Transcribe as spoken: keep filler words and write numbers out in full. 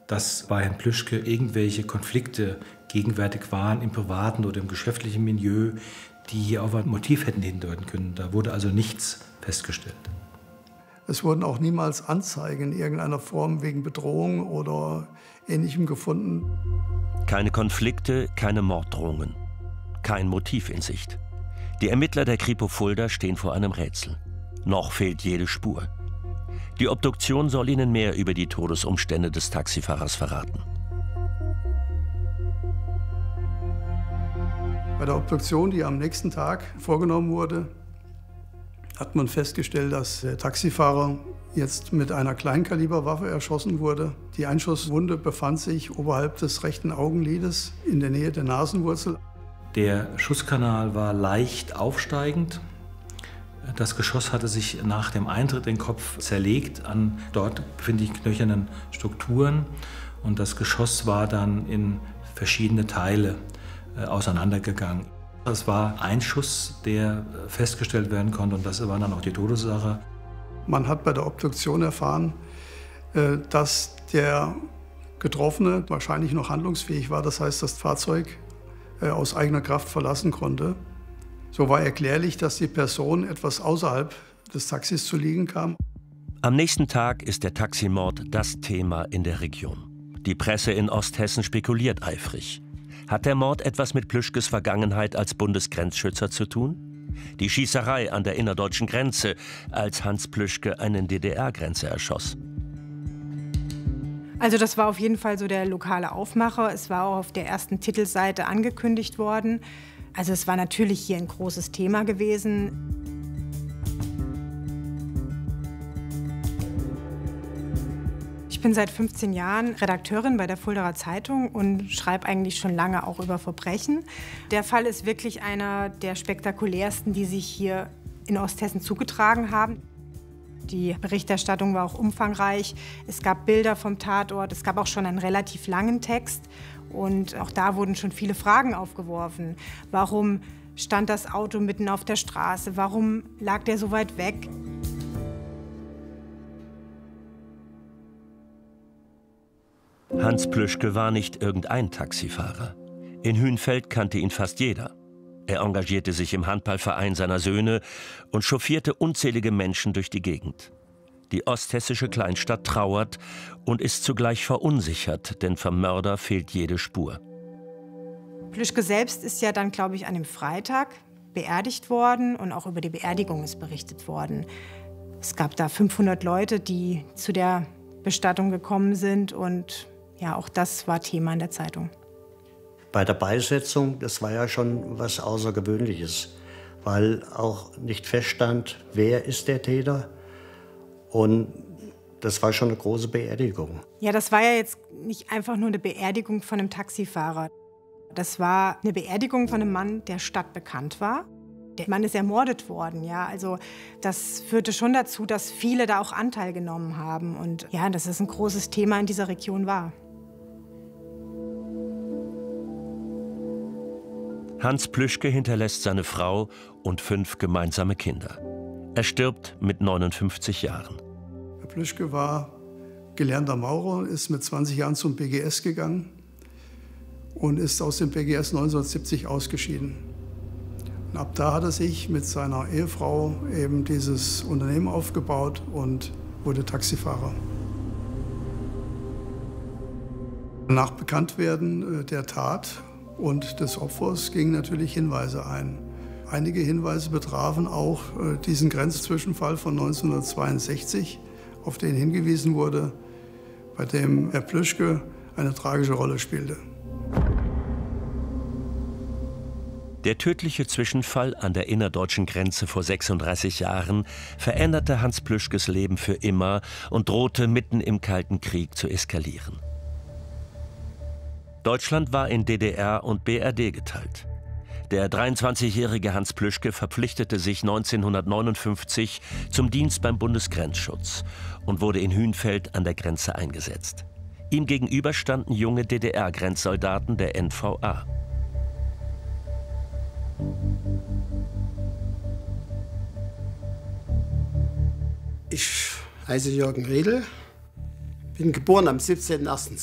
dass bei Herrn Plüschke irgendwelche Konflikte gegenwärtig waren im privaten oder im geschäftlichen Milieu, die hier auf ein Motiv hätten hindeuten können. Da wurde also nichts festgestellt. Es wurden auch niemals Anzeigen in irgendeiner Form wegen Bedrohung oder Ähnlichem gefunden. Keine Konflikte, keine Morddrohungen, kein Motiv in Sicht. Die Ermittler der Kripo Fulda stehen vor einem Rätsel. Noch fehlt jede Spur. Die Obduktion soll ihnen mehr über die Todesumstände des Taxifahrers verraten. Bei der Obduktion, die am nächsten Tag vorgenommen wurde, hat man festgestellt, dass der Taxifahrer jetzt mit einer Kleinkaliberwaffe erschossen wurde. Die Einschusswunde befand sich oberhalb des rechten Augenlides in der Nähe der Nasenwurzel. Der Schusskanal war leicht aufsteigend. Das Geschoss hatte sich nach dem Eintritt in den Kopf zerlegt an dort befindlichen knöchernen Strukturen. Und das Geschoss war dann in verschiedene Teile äh, auseinandergegangen. Es war ein Schuss, der festgestellt werden konnte, und das war dann auch die Todesursache. Man hat bei der Obduktion erfahren, äh, dass der Getroffene wahrscheinlich noch handlungsfähig war. Das heißt, das Fahrzeug äh, aus eigener Kraft verlassen konnte. So war erklärlich, dass die Person etwas außerhalb des Taxis zu liegen kam. Am nächsten Tag ist der Taximord das Thema in der Region. Die Presse in Osthessen spekuliert eifrig. Hat der Mord etwas mit Plüschkes Vergangenheit als Bundesgrenzschützer zu tun? Die Schießerei an der innerdeutschen Grenze, als Hans Plüschke einen D D R-Grenzer erschoss. Also das war auf jeden Fall so der lokale Aufmacher. Es war auch auf der ersten Titelseite angekündigt worden. Also es war natürlich hier ein großes Thema gewesen. Ich bin seit fünfzehn Jahren Redakteurin bei der Fuldaer Zeitung und schreibe eigentlich schon lange auch über Verbrechen. Der Fall ist wirklich einer der spektakulärsten, die sich hier in Osthessen zugetragen haben. Die Berichterstattung war auch umfangreich. Es gab Bilder vom Tatort, es gab auch schon einen relativ langen Text. Und auch da wurden schon viele Fragen aufgeworfen. Warum stand das Auto mitten auf der Straße? Warum lag der so weit weg? Hans Plüschke war nicht irgendein Taxifahrer. In Hünfeld kannte ihn fast jeder. Er engagierte sich im Handballverein seiner Söhne und chauffierte unzählige Menschen durch die Gegend. Die osthessische Kleinstadt trauert und ist zugleich verunsichert, denn vom Mörder fehlt jede Spur. Plüschke selbst ist ja dann, glaube ich, an dem Freitag beerdigt worden und auch über die Beerdigung ist berichtet worden. Es gab da fünfhundert Leute, die zu der Bestattung gekommen sind und ja, auch das war Thema in der Zeitung. Bei der Beisetzung, das war ja schon was Außergewöhnliches, weil auch nicht feststand, wer ist der Täter. Und das war schon eine große Beerdigung. Ja, das war ja jetzt nicht einfach nur eine Beerdigung von einem Taxifahrer. Das war eine Beerdigung von einem Mann, der stadtbekannt war. Der Mann ist ermordet worden, ja. Also das führte schon dazu, dass viele da auch Anteil genommen haben. Und ja, dass es ein großes Thema in dieser Region war. Hans Plüschke hinterlässt seine Frau und fünf gemeinsame Kinder. Er stirbt mit neunundfünfzig Jahren. Herr Plüschke war gelernter Maurer, ist mit zwanzig Jahren zum B G S gegangen und ist aus dem B G S neunzehnhundertsiebzig ausgeschieden. Und ab da hat er sich mit seiner Ehefrau eben dieses Unternehmen aufgebaut und wurde Taxifahrer. Nach Bekanntwerden der Tat und des Opfers gingen natürlich Hinweise ein. Einige Hinweise betrafen auch äh, diesen Grenzzwischenfall von neunzehnhundertzweiundsechzig, auf den hingewiesen wurde, bei dem Herr Plüschke eine tragische Rolle spielte. Der tödliche Zwischenfall an der innerdeutschen Grenze vor sechsunddreißig Jahren veränderte Hans Plüschkes Leben für immer und drohte mitten im Kalten Krieg zu eskalieren. Deutschland war in D D R und B R D geteilt. Der dreiundzwanzigjährige Hans Plüschke verpflichtete sich neunzehnhundertneunundfünfzig zum Dienst beim Bundesgrenzschutz und wurde in Hünfeld an der Grenze eingesetzt. Ihm gegenüber standen junge D D R-Grenzsoldaten der N V A. Ich heiße Jürgen Riedel, bin geboren am siebzehnten ersten